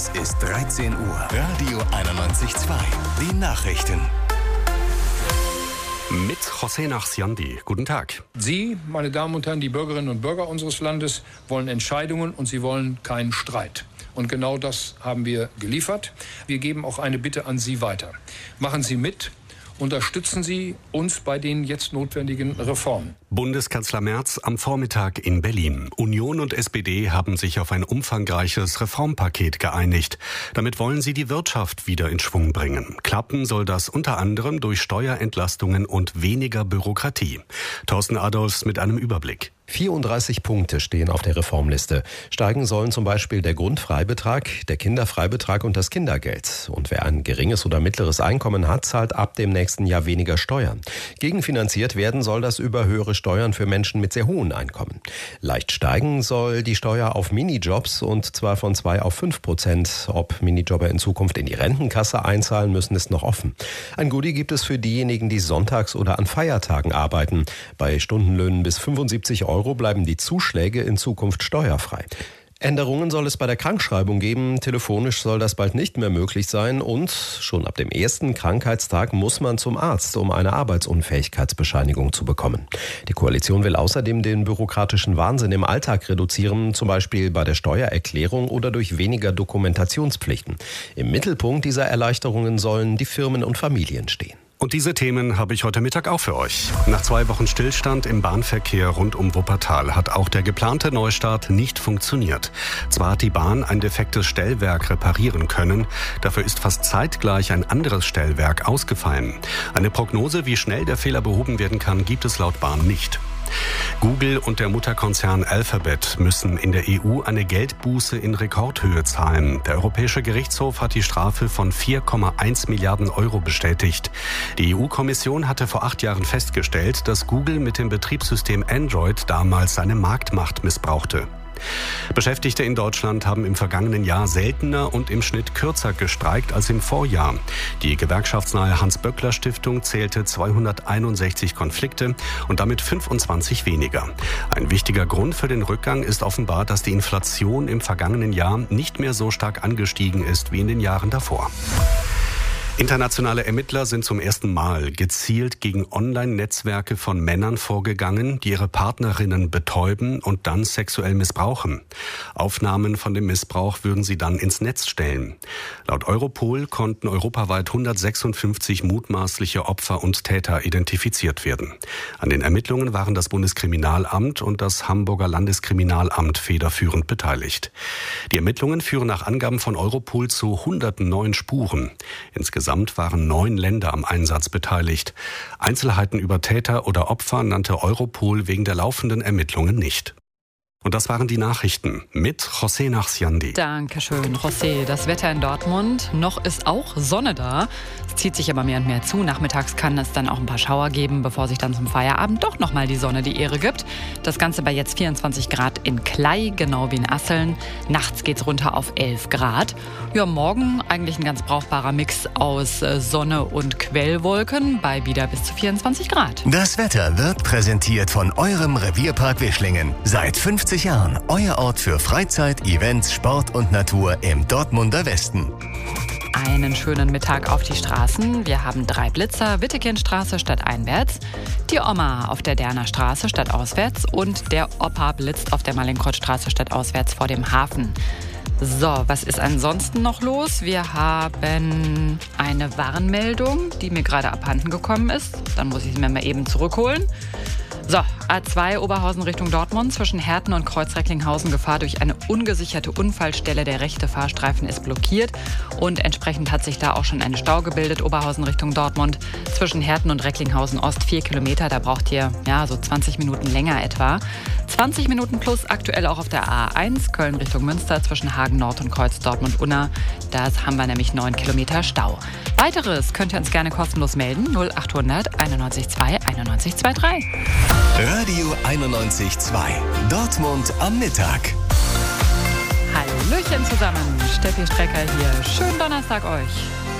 Es ist 13 Uhr. Radio 91.2. Die Nachrichten. Mit José Nachsiandi. Guten Tag. Sie, meine Damen und Herren, die Bürgerinnen und Bürger unseres Landes, wollen Entscheidungen und sie wollen keinen Streit. Und genau das haben wir geliefert. Wir geben auch eine Bitte an Sie weiter. Machen Sie mit. Unterstützen Sie uns bei den jetzt notwendigen Reformen. Bundeskanzler Merz am Vormittag in Berlin. Union und SPD haben sich auf ein umfangreiches Reformpaket geeinigt. Damit wollen sie die Wirtschaft wieder in Schwung bringen. Klappen soll das unter anderem durch Steuerentlastungen und weniger Bürokratie. Thorsten Adolfs mit einem Überblick. 34 Punkte stehen auf der Reformliste. Steigen sollen zum Beispiel der Grundfreibetrag, der Kinderfreibetrag und das Kindergeld. Und wer ein geringes oder mittleres Einkommen hat, zahlt ab dem nächsten Jahr weniger Steuern. Gegenfinanziert werden soll das über höhere Steuern für Menschen mit sehr hohen Einkommen. Leicht steigen soll die Steuer auf Minijobs und zwar von 2 auf 5%. Ob Minijobber in Zukunft in die Rentenkasse einzahlen müssen, ist noch offen. Ein Goodie gibt es für diejenigen, die sonntags oder an Feiertagen arbeiten. Bei Stundenlöhnen bis 75 € bleiben die Zuschläge in Zukunft steuerfrei. Änderungen soll es bei der Krankschreibung geben. Telefonisch soll das bald nicht mehr möglich sein. Und schon ab dem ersten Krankheitstag muss man zum Arzt, um eine Arbeitsunfähigkeitsbescheinigung zu bekommen. Die Koalition will außerdem den bürokratischen Wahnsinn im Alltag reduzieren, zum Beispiel bei der Steuererklärung oder durch weniger Dokumentationspflichten. Im Mittelpunkt dieser Erleichterungen sollen die Firmen und Familien stehen. Und diese Themen habe ich heute Mittag auch für euch. Nach 2 Wochen Stillstand im Bahnverkehr rund um Wuppertal hat auch der geplante Neustart nicht funktioniert. Zwar hat die Bahn ein defektes Stellwerk reparieren können, dafür ist fast zeitgleich ein anderes Stellwerk ausgefallen. Eine Prognose, wie schnell der Fehler behoben werden kann, gibt es laut Bahn nicht. Google und der Mutterkonzern Alphabet müssen in der EU eine Geldbuße in Rekordhöhe zahlen. Der Europäische Gerichtshof hat die Strafe von 4,1 Milliarden € bestätigt. Die EU-Kommission hatte vor 8 Jahren festgestellt, dass Google mit dem Betriebssystem Android damals seine Marktmacht missbrauchte. Beschäftigte in Deutschland haben im vergangenen Jahr seltener und im Schnitt kürzer gestreikt als im Vorjahr. Die gewerkschaftsnahe Hans-Böckler-Stiftung zählte 261 Konflikte und damit 25 weniger. Ein wichtiger Grund für den Rückgang ist offenbar, dass die Inflation im vergangenen Jahr nicht mehr so stark angestiegen ist wie in den Jahren davor. Internationale Ermittler sind zum ersten Mal gezielt gegen Online-Netzwerke von Männern vorgegangen, die ihre Partnerinnen betäuben und dann sexuell missbrauchen. Aufnahmen von dem Missbrauch würden sie dann ins Netz stellen. Laut Europol konnten europaweit 156 mutmaßliche Opfer und Täter identifiziert werden. An den Ermittlungen waren das Bundeskriminalamt und das Hamburger Landeskriminalamt federführend beteiligt. Die Ermittlungen führen nach Angaben von Europol zu hunderten neuen Spuren. Insgesamt waren 9 Länder am Einsatz beteiligt. Einzelheiten über Täter oder Opfer nannte Europol wegen der laufenden Ermittlungen nicht. Und das waren die Nachrichten mit José Nachsiandi. Dankeschön, José. Das Wetter in Dortmund. Noch ist auch Sonne da. Es zieht sich aber mehr und mehr zu. Nachmittags kann es dann auch ein paar Schauer geben, bevor sich dann zum Feierabend doch nochmal die Sonne die Ehre gibt. Das Ganze bei jetzt 24 Grad in Klei, genau wie in Asseln. Nachts geht's runter auf 11 Grad. Ja, morgen eigentlich ein ganz brauchbarer Mix aus Sonne und Quellwolken bei wieder bis zu 24 Grad. Das Wetter wird präsentiert von eurem Revierpark Wischlingen. Seit 50 Jahren euer Ort für Freizeit, Events, Sport und Natur im Dortmunder Westen. Einen schönen Mittag auf die Straßen. Wir haben 3 Blitzer, Wittekindstraße stadteinwärts, die Oma auf der Derner Straße stadtauswärts und der Opa blitzt auf der Mallinckrodtstraße stadtauswärts vor dem Hafen. So, was ist ansonsten noch los? Wir haben eine Warnmeldung, die mir gerade abhanden gekommen ist. Dann muss ich sie mir mal eben zurückholen. So, A2 Oberhausen Richtung Dortmund zwischen Herten und Kreuz-Recklinghausen Gefahr durch eine ungesicherte Unfallstelle. Der rechte Fahrstreifen ist blockiert und entsprechend hat sich da auch schon ein Stau gebildet. Oberhausen Richtung Dortmund zwischen Herten und Recklinghausen Ost 4 Kilometer. Da braucht ihr so 20 Minuten länger etwa. 20 Minuten plus aktuell auch auf der A1 Köln Richtung Münster zwischen Hagen Nord und Kreuz Dortmund-Unna. Da haben wir nämlich 9 Kilometer Stau. Weiteres könnt ihr uns gerne kostenlos melden. 0800 91 2 91 23. Radio 91.2. Dortmund am Mittag. Hallöchen zusammen. Steffi Strecker hier. Schönen Donnerstag euch.